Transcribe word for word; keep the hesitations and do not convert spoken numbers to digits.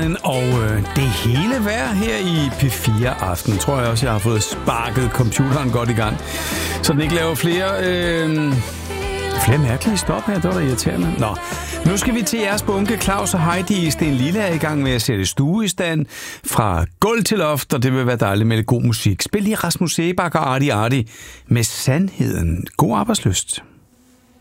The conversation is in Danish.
Allen og øh, det hele vejr her i P fire Aften. Tror jeg også, jeg har fået sparket computeren godt i gang, så den ikke laver flere, øh, flere mærkelige stop her. Det var da irriterende. Nå, nu skal vi til jeres bunke. Claus og Heidi i Sten Lille er i gang med at sætte stue i stand fra gulv til loft, og det vil være dejligt med lidt god musik. Spil lige Rasmus Sebak og Arti Arti med Sandheden. God arbejdslyst.